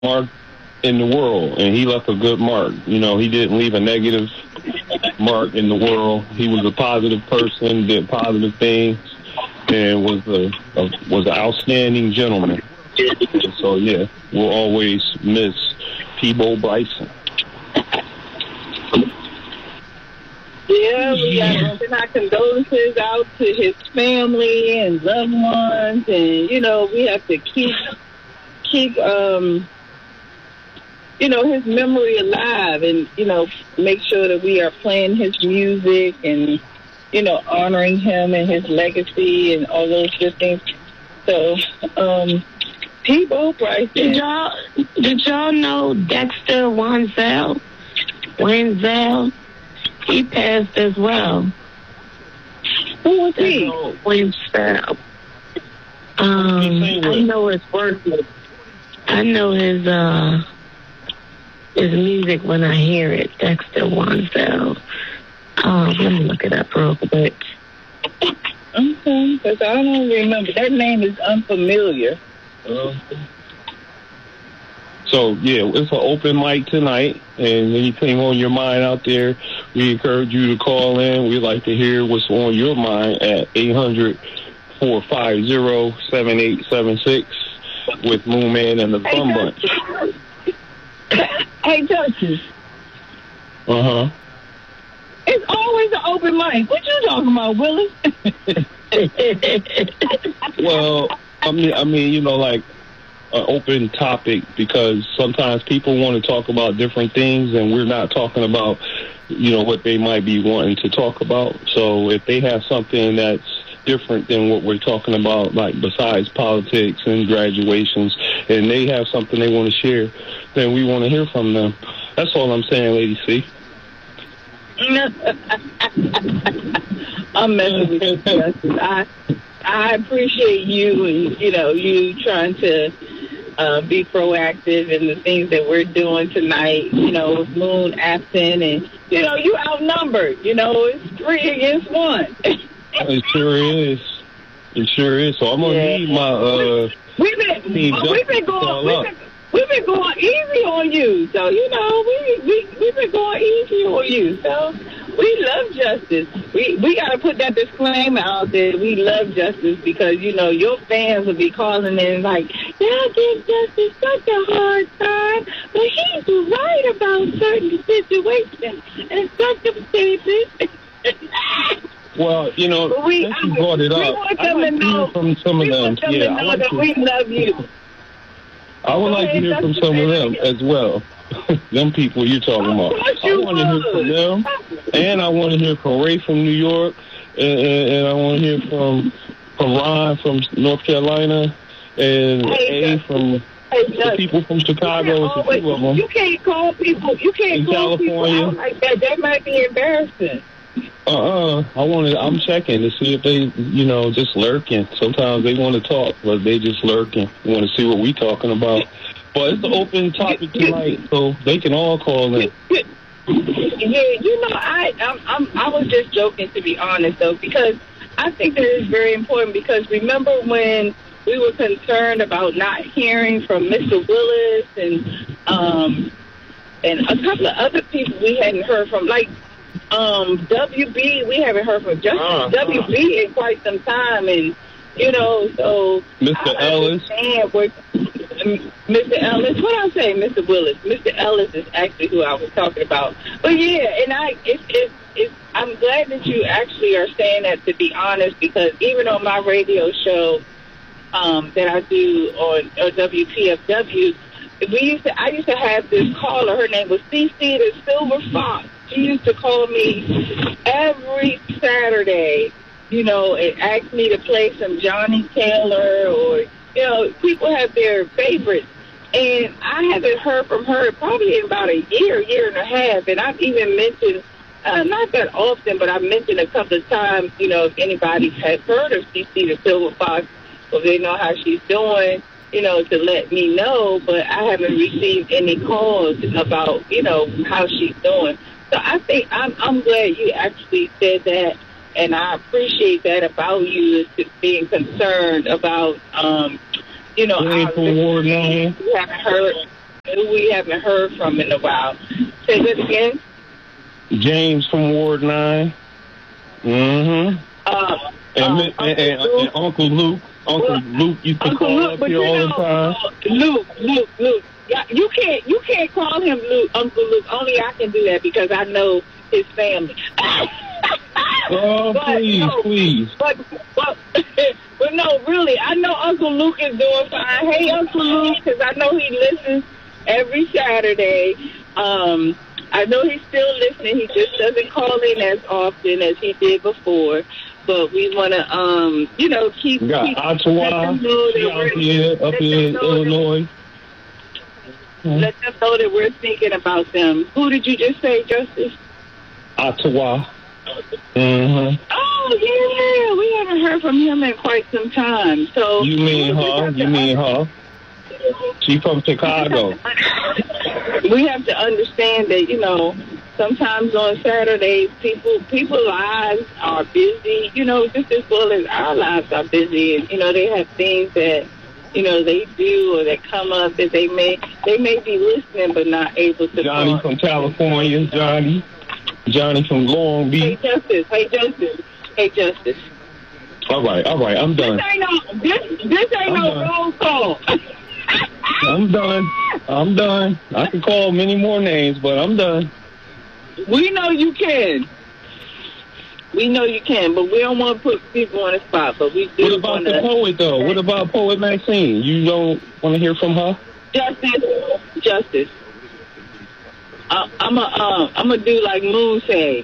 mark in the world, and he left a good mark. You know, he didn't leave a negative mark in the world. He was a positive person, did positive things, and was an outstanding gentleman. And so yeah, we'll always miss Peabo Bryson. Yeah, we got to send our condolences out to his family and loved ones, and you know we have to keep you know, his memory alive, and you know, make sure that we are playing his music and you know, honoring him and his legacy and all those good things. So, Peabo Bryson. Did y'all know Dexter Wansel? He passed as well. Who was he? Wansel. I know his work. I know his music when I hear it. Dexter Wansel. Let me look it up real quick. Okay, because I don't remember. That name is unfamiliar. So, yeah, it's an open mic tonight, and anything on your mind out there, we encourage you to call in. We'd like to hear what's on your mind at 800-450-7876 with Moon Man and the Fun Bunch. Hey, Justice. Uh-huh. It's always an open mic. What you talking about, Willie? Well, I mean, you know, like, an open topic, because sometimes people want to talk about different things and we're not talking about, you know, what they might be wanting to talk about. So if they have something that's different than what we're talking about, like besides politics and graduations, and they have something they want to share, then we want to hear from them. That's all I'm saying, Lady C. I'm messing with you, Justice. I appreciate you and, you know, you trying to be proactive in the things that we're doing tonight, you know, with Moon absent, and, you know, you outnumbered. You know, it's 3 against 1. It sure is. It sure is. So I'm going to need my... We've been going easy on you. So, you know, we've been going easy on you. So we love Justice. We got to put that disclaimer out there. We love Justice because, you know, your fans will be calling in like, y'all give Justice such a hard time, but he's right about certain situations and circumstances. Well, you know, since you brought it up, I'd like to hear from some of them. Yeah, I like we love you. I would like to hear from some of them as well. Them people you're talking about. I want to hear from them, and I want to hear from Ray from New York, and I want to hear from Ron from North Carolina, and A from the people from Chicago. It's a few of them. You can't call people. You can't call people out like that. That might be embarrassing. I'm checking to see if they, you know, just lurking. Sometimes they want to talk, but they just lurking. They want to see what we talking about. But it's an open topic tonight, so they can all call in. Yeah, you know, I was just joking, to be honest, though, because I think that is very important. Because remember when we were concerned about not hearing from Mr. Willis and a couple of other people we hadn't heard from, like. WB, we haven't heard from Justice WB in quite some time, and you know, so Mr. Ellis. Mr. Ellis, what I say, Mr. Willis. Mr. Ellis is actually who I was talking about. But yeah, and I'm glad that you actually are saying that, to be honest, because even on my radio show that I do on WPFW, I used to have this caller. Her name was CC the Silver Fox. She used to call me every Saturday, you know, and ask me to play some Johnny Taylor, or, you know, people have their favorites. And I haven't heard from her probably in about a year and a half. And I've even mentioned, not that often, but I've mentioned a couple of times, you know, if anybody has heard of CC the Silver Fox, or they know how she's doing, you know, to let me know. But I haven't received any calls about, you know, how she's doing. So I think I'm glad you actually said that, and I appreciate that about you, is being concerned about, you know, you haven't heard. haven't heard from in a while. Say that again. James from Ward 9. Mm-hmm. And Uncle Luke. Uncle Luke used to call up here all the time. Luke. Yeah, you can't call him Luke, Uncle Luke. Only I can do that because I know his family. Oh, please. But no, really, I know Uncle Luke is doing fine. Hey, Uncle Luke, because I know he listens every Saturday. I know he's still listening. He just doesn't call in as often as he did before. But we want to, keep... We got Ottawa, up here in Illinois. Let them know that we're thinking about them. Who did you just say, Justice? Ottawa. Mm-hmm. Oh, yeah. We haven't heard from him in quite some time. So You mean her? She from Chicago. We have to understand that, sometimes on Saturdays, people's lives are busy, just as well as our lives are busy. And, they have things that, they do or that come up that they may be listening but not able to. Johnny from California, Johnny from Long Beach. Hey, Justice. All right, I'm done. This ain't no roll call. I'm done. I can call many more names, but I'm done. We know you can, but we don't want to put people on the spot. But we do. What about the poet, though? What about Poet Maxine? You don't want to hear from her? Justice. I'm gonna do like Moon say.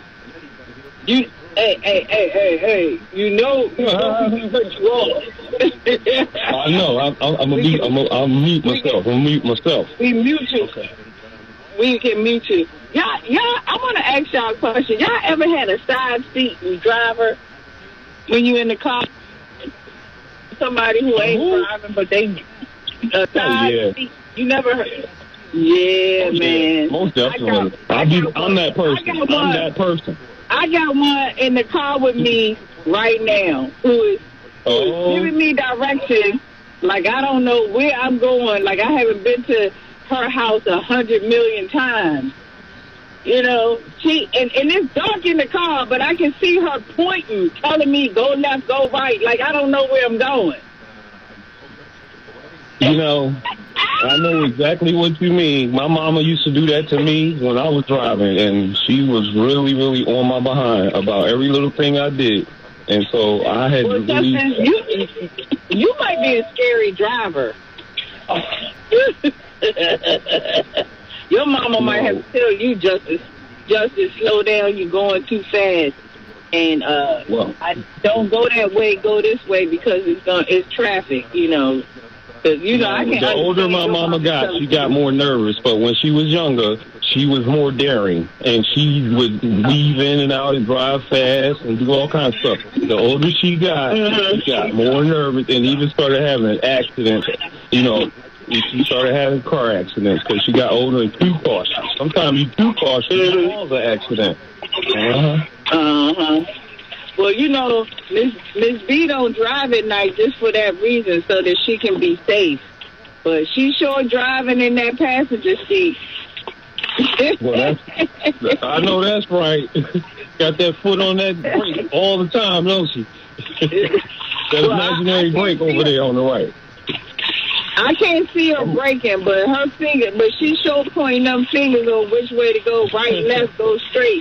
Hey. Cut you off. I know. I'll mute myself. We mute you. Okay. We can mute you. Y'all, I want to ask y'all a question. Y'all ever had a side seat driver when you in the car? Somebody who ain't driving, but they side seat. You never heard? Yeah, man. Most definitely. I'm that person. I got one in the car with me right now who is giving me directions. Like, I don't know where I'm going. Like, I haven't been to her house 100 million times. She and it's dark in the car, but I can see her pointing, telling me go left, go right. Like, I don't know where I'm going. I know exactly what you mean. My mama used to do that to me when I was driving, and she was really, really on my behind about every little thing I did. And so I had to really... You might be a scary driver. Your mama might have to tell you, Justice, slow down, you're going too fast. And I don't go that way, go this way, because it's traffic, Because, I can't. The older my mama got, she got more nervous. But when she was younger, she was more daring. And she would weave in and out and drive fast and do all kinds of stuff. The older she got more nervous and even started having accidents. She started having car accidents because she got older and too cautious. Sometimes you're too cautious, it causes an accident. Well, Miss B don't drive at night just for that reason, so that she can be safe. But she's sure driving in that passenger seat. Well, I know that's right. Got that foot on that brake all the time, don't she? That imaginary brake over there on the right. I can't see her braking, but she's sure pointing them fingers on which way to go, right, left, go straight.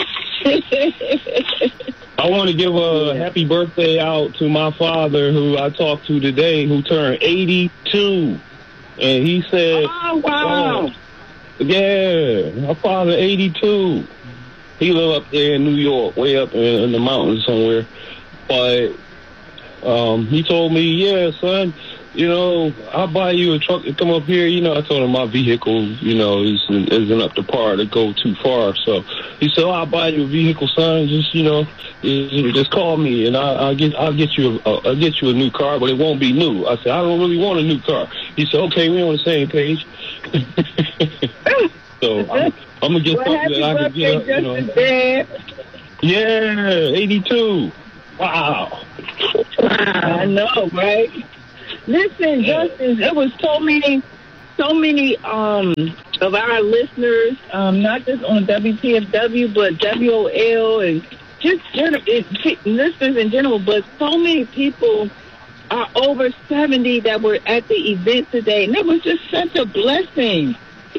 I want to give a happy birthday out to my father, who I talked to today, who turned 82. And he said... Oh, wow. Yeah, my father, 82. He live up there in New York, way up in the mountains somewhere. But he told me, yeah, son, I'll buy you a truck to come up here. I told him my vehicle, isn't up to par to go too far. So he said, I'll buy you a vehicle, son. Just call me and I'll get you a new car, but it won't be new. I said, I don't really want a new car. He said, okay, we're on the same page. So I'm gonna get something that I can get. Yeah, 82. Wow. I know, right? Listen, Justice, it was so many so many of our listeners, not just on WPFW, but WOL and just listeners in general, but so many people are over 70 that were at the event today, and it was just such a blessing.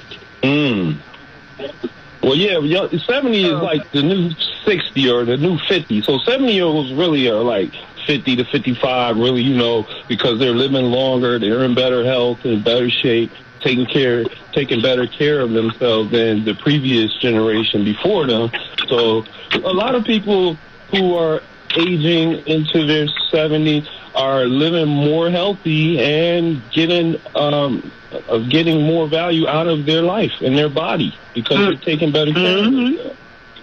Well, yeah, 70 is like the new 60 or the new 50. So 70-year-olds really are like 50 to 55, really, you know, because they're living longer, they're in better health, in better shape, taking better care of themselves than the previous generation before them. So a lot of people who are aging into their 70s are living more healthy and getting more value out of their life and their body because they're taking better care of themselves.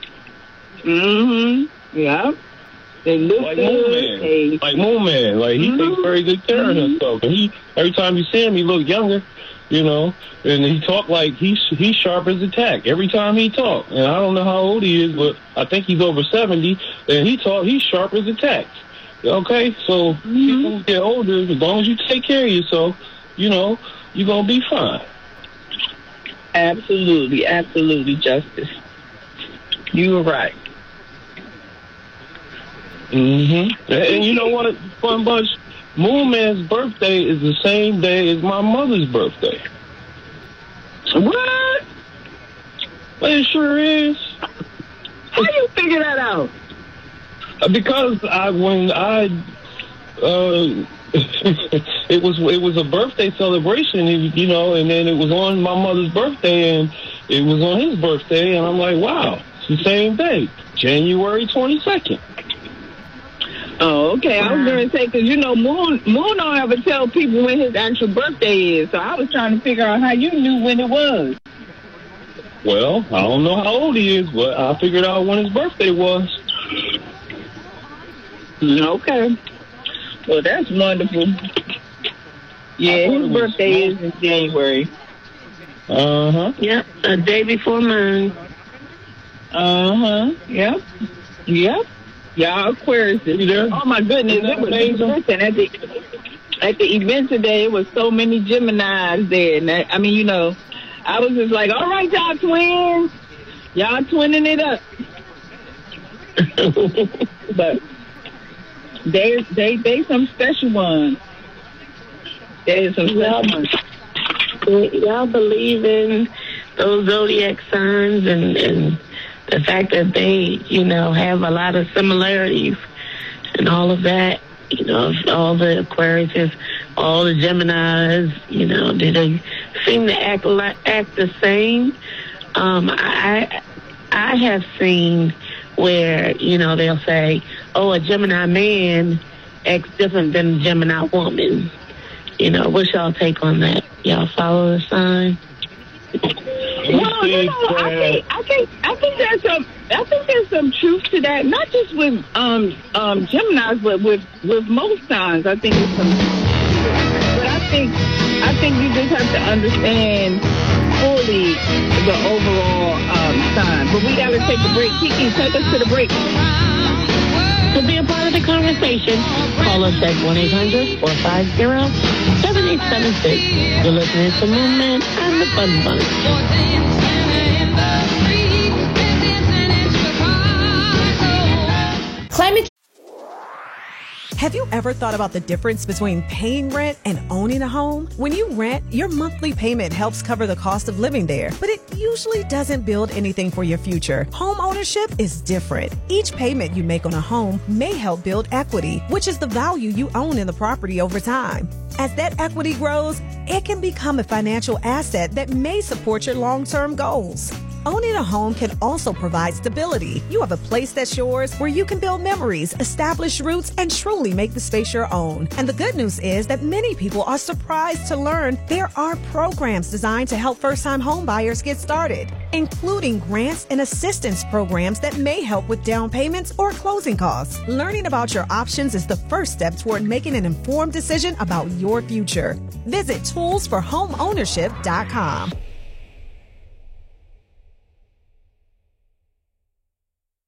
Yeah. They look like good. Moon Man. Like he takes very good care of himself. And every time you see him, he looks younger, you know. And he talk like he's sharp as a tack every time he talk. And I don't know how old he is, but I think he's over 70. And he's sharp as a tack. Okay, so people get older. As long as you take care of yourself, you know, you're gonna be fine. Absolutely, Justice. You were right. And you know what, Fun Bunch? Moon Man's birthday is the same day as my mother's birthday. What? Well, it sure is. How you figure that out? Because it was a birthday celebration, you know, and then it was on my mother's birthday, and it was on his birthday, and I'm like, wow, it's the same day, January 22nd. Oh, okay. I was going to say, because, you know, Moon don't ever tell people when his actual birthday is, so I was trying to figure out how you knew when it was. Well, I don't know how old he is, but I figured out when his birthday was. Okay. Well, that's wonderful. Yeah, his birthday is in January. Yep, a day before mine. Yep. Y'all Aquarius. Oh, my goodness. It was amazing. At the event today, it was so many Geminis there. And I mean, you know, I was just like, all right, y'all twins. Y'all twinning it up. But they some special ones. There's some special ones. Y'all believe in those zodiac signs and the fact that they, you know, have a lot of similarities and all of that, you know, all the Aquariuses, all the Geminis, you know, do they seem to act the same? I have seen where, you know, they'll say, oh, a Gemini man acts different than a Gemini woman. You know, what's y'all take on that? Y'all follow the sign? Well, you know, I think there's some truth to that. Not just with Geminis, but with most signs. I think there's some. But I think you just have to understand fully the overall sign. But we got to take a break. Kiki, take us to the break. To be a part of the conversation, call us at 1-800-450-7876. You're listening to Moon Man and the Fun Bunch. Climate. Have you ever thought about the difference between paying rent and owning a home? When you rent, your monthly payment helps cover the cost of living there, but it usually doesn't build anything for your future. Home ownership is different. Each payment you make on a home may help build equity, which is the value you own in the property over time. As that equity grows, it can become a financial asset that may support your long-term goals. Owning a home can also provide stability. You have a place that's yours where you can build memories, establish roots, and truly make the space your own. And the good news is that many people are surprised to learn there are programs designed to help first-time home buyers get started, including grants and assistance programs that may help with down payments or closing costs. Learning about your options is the first step toward making an informed decision about your future. Visit toolsforhomeownership.com.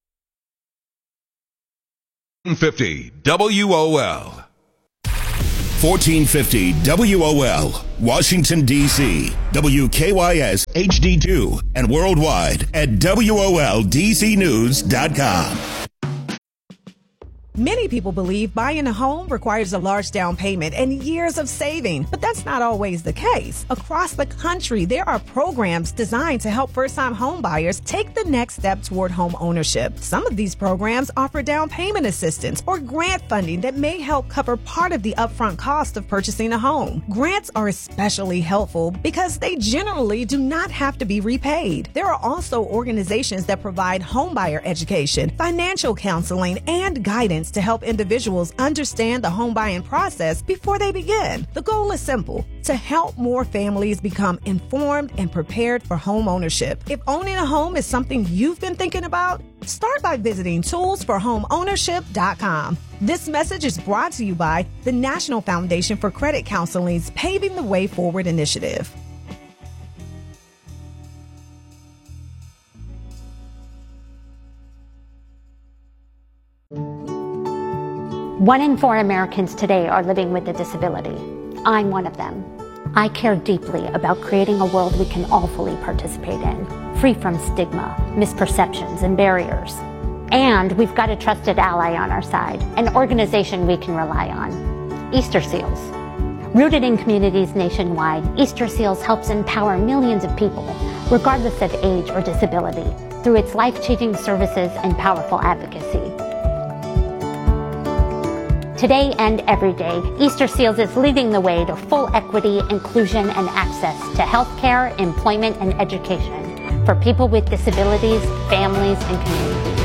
50 WOL. 1450 WOL, Washington, D.C., WKYS HD2, and worldwide at WOLDCnews.com. Many people believe buying a home requires a large down payment and years of saving, but that's not always the case. Across the country, there are programs designed to help first-time home buyers take the next step toward home ownership. Some of these programs offer down payment assistance or grant funding that may help cover part of the upfront cost of purchasing a home. Grants are especially helpful because they generally do not have to be repaid. There are also organizations that provide homebuyer education, financial counseling, and guidance to help individuals understand the home buying process before they begin. The goal is simple: to help more families become informed and prepared for home ownership. If owning a home is something you've been thinking about, start by visiting toolsforhomeownership.com. This message is brought to you by the National Foundation for Credit Counseling's Paving the Way Forward initiative. One in 4 Americans today are living with a disability. I'm one of them. I care deeply about creating a world we can all fully participate in, free from stigma, misperceptions, and barriers. And we've got a trusted ally on our side, an organization we can rely on, Easter Seals. Rooted in communities nationwide, Easter Seals helps empower millions of people, regardless of age or disability, through its life-changing services and powerful advocacy. Today and every day, Easter Seals is leading the way to full equity, inclusion, and access to healthcare, employment, and education for people with disabilities, families, and communities.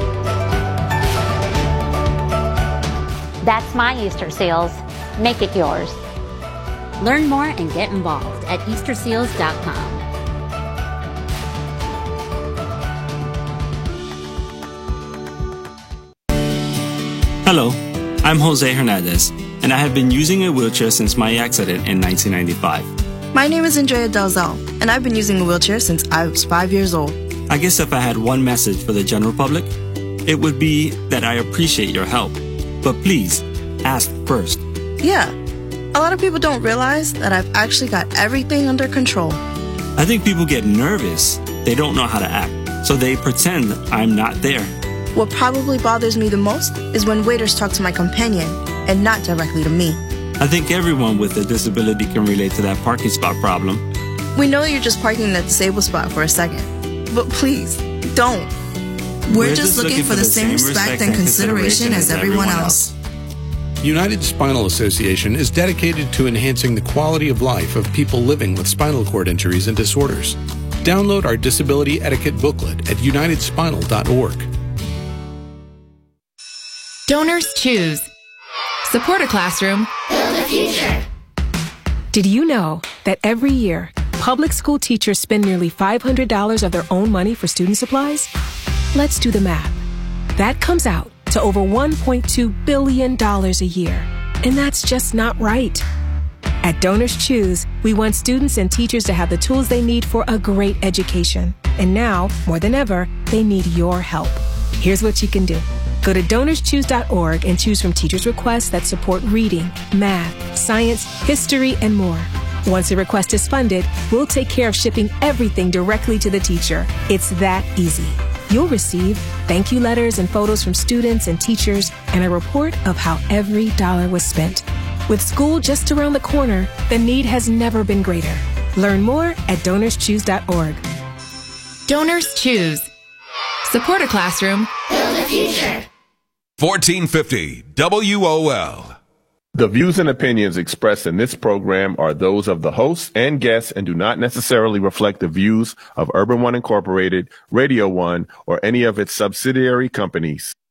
That's my Easter Seals. Make it yours. Learn more and get involved at EasterSeals.com. Hello. I'm Jose Hernandez, and I have been using a wheelchair since my accident in 1995. My name is Andrea Dalzell, and I've been using a wheelchair since I was 5 years old. I guess if I had one message for the general public, it would be that I appreciate your help. But please, ask first. Yeah, a lot of people don't realize that I've actually got everything under control. I think people get nervous. They don't know how to act, so they pretend I'm not there. What probably bothers me the most is when waiters talk to my companion and not directly to me. I think everyone with a disability can relate to that parking spot problem. We know you're just parking in the disabled spot for a second, but please, don't. We're just looking for the same respect and consideration as everyone else. United Spinal Association is dedicated to enhancing the quality of life of people living with spinal cord injuries and disorders. Download our disability etiquette booklet at unitedspinal.org. Donors choose. Support a classroom. Build a future. Did you know that every year, public school teachers spend nearly $500 of their own money for student supplies? Let's do the math. That comes out to over $1.2 billion a year. And that's just not right. At Donors Choose, we want students and teachers to have the tools they need for a great education. And now, more than ever, they need your help. Here's what you can do. Go to DonorsChoose.org and choose from teachers' requests that support reading, math, science, history, and more. Once a request is funded, we'll take care of shipping everything directly to the teacher. It's that easy. You'll receive thank you letters and photos from students and teachers and a report of how every dollar was spent. With school just around the corner, the need has never been greater. Learn more at DonorsChoose.org. Donors choose. Support a classroom. Build a future. 1450 WOL. The views and opinions expressed in this program are those of the hosts and guests and do not necessarily reflect the views of Urban One Incorporated, Radio One, or any of its subsidiary companies.